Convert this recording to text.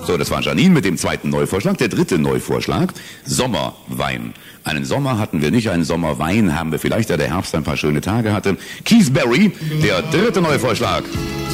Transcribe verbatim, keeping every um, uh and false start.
So, das war Janine mit dem zweiten Neuvorschlag. Der dritte Neuvorschlag, Sommerwein. Einen Sommer hatten wir nicht, einen Sommerwein haben wir vielleicht, da der Herbst ein paar schöne Tage hatte. Keith Barry, der dritte Neuvorschlag.